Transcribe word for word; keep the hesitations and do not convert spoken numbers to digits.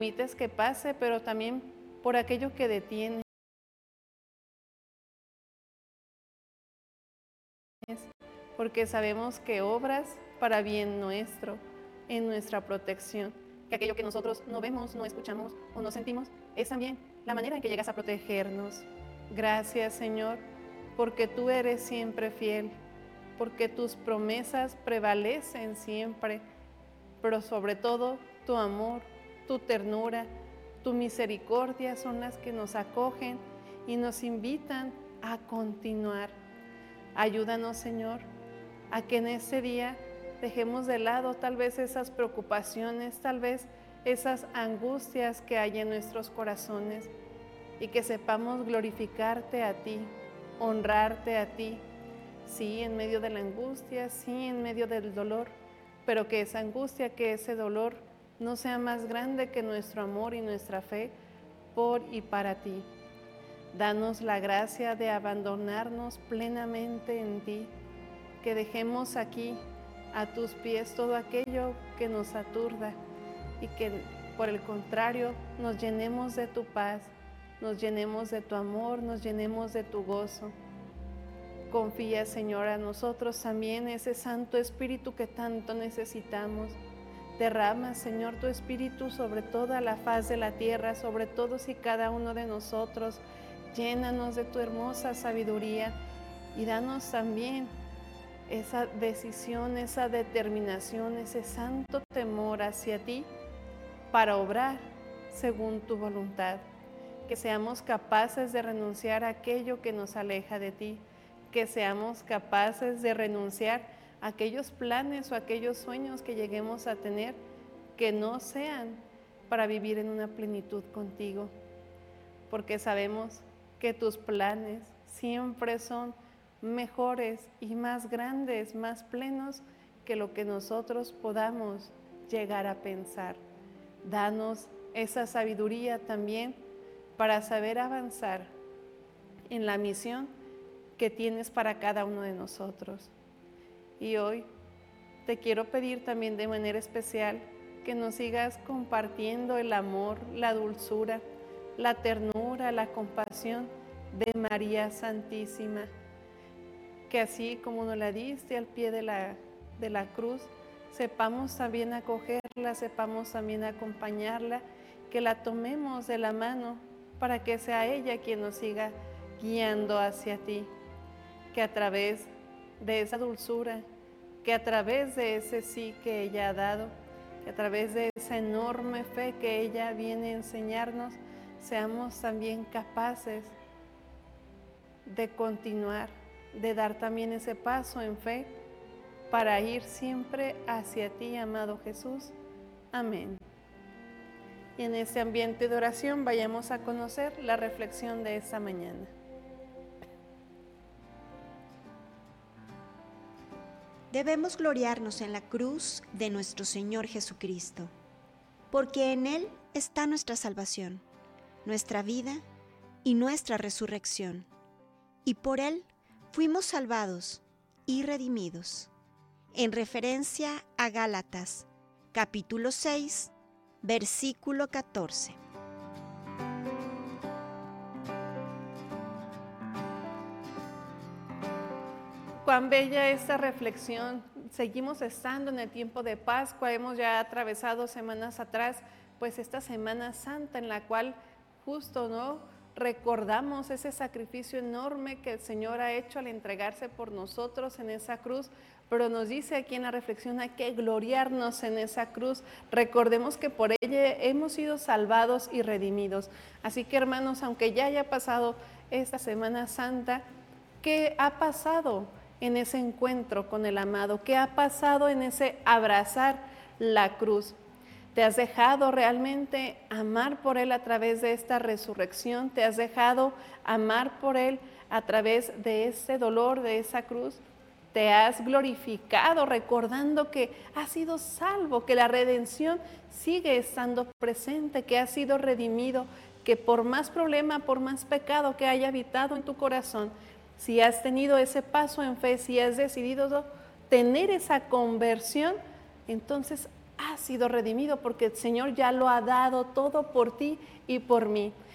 permites que pase, pero también por aquello que detiene. Porque sabemos que obras para bien nuestro, en nuestra protección. Que aquello que nosotros no vemos, no escuchamos o no sentimos, es también la manera en que llegas a protegernos. Gracias, Señor, porque tú eres siempre fiel, porque tus promesas prevalecen siempre, pero sobre todo tu amor, tu ternura, tu misericordia son las que nos acogen y nos invitan a continuar. Ayúdanos, Señor, a que en este día dejemos de lado tal vez esas preocupaciones, tal vez esas angustias que hay en nuestros corazones y que sepamos glorificarte a ti, honrarte a ti, sí, en medio de la angustia, sí, en medio del dolor, pero que esa angustia, que ese dolor no sea más grande que nuestro amor y nuestra fe por y para ti. Danos la gracia de abandonarnos plenamente en ti, que dejemos aquí a tus pies todo aquello que nos aturda y que por el contrario nos llenemos de tu paz, nos llenemos de tu amor, nos llenemos de tu gozo. Confía, Señor, a nosotros también ese Santo Espíritu que tanto necesitamos. Derrama, Señor, tu Espíritu sobre toda la faz de la tierra, sobre todos y cada uno de nosotros. Llénanos de tu hermosa sabiduría y danos también esa decisión, esa determinación, ese santo temor hacia ti para obrar según tu voluntad. Que seamos capaces de renunciar a aquello que nos aleja de ti, que seamos capaces de renunciar a aquellos planes o aquellos sueños que lleguemos a tener que no sean para vivir en una plenitud contigo, porque sabemos que tus planes siempre son mejores y más grandes, más plenos que lo que nosotros podamos llegar a pensar. Danos esa sabiduría también para saber avanzar en la misión que tienes para cada uno de nosotros. Y hoy te quiero pedir también de manera especial que nos sigas compartiendo el amor, la dulzura, la ternura, la compasión de María Santísima, que así como nos la diste al pie de la, de la cruz, sepamos también acogerla, sepamos también acompañarla, que la tomemos de la mano para que sea ella quien nos siga guiando hacia ti, que a través de esa dulzura, que a través de ese sí que ella ha dado, que a través de esa enorme fe que ella viene a enseñarnos, seamos también capaces de continuar, de dar también ese paso en fe para ir siempre hacia ti, amado Jesús. Amén. Y en este ambiente de oración vayamos a conocer la reflexión de esta mañana. Debemos gloriarnos en la cruz de nuestro Señor Jesucristo, porque en Él está nuestra salvación, nuestra vida y nuestra resurrección, y por Él fuimos salvados y redimidos. En referencia a Gálatas, capítulo seis, versículo catorce. Cuán bella esta reflexión. Seguimos estando en el tiempo de Pascua, hemos ya atravesado semanas atrás, pues esta Semana Santa en la cual justo, ¿no?, recordamos ese sacrificio enorme que el Señor ha hecho al entregarse por nosotros en esa cruz, pero nos dice aquí en la reflexión hay que gloriarnos en esa cruz. Recordemos que por ella hemos sido salvados y redimidos. Así que, hermanos, aunque ya haya pasado esta Semana Santa, ¿qué ha pasado en ese encuentro con el amado? ¿Qué ha pasado en ese abrazar la cruz? ¿Te has dejado realmente amar por Él a través de esta resurrección? ¿Te has dejado amar por Él a través de ese dolor, de esa cruz? ¿Te has glorificado recordando que has sido salvo, que la redención sigue estando presente, que has sido redimido, que por más problema, por más pecado que haya habitado en tu corazón, si has tenido ese paso en fe, si has decidido tener esa conversión, entonces has sido redimido porque el Señor ya lo ha dado todo por ti y por mí.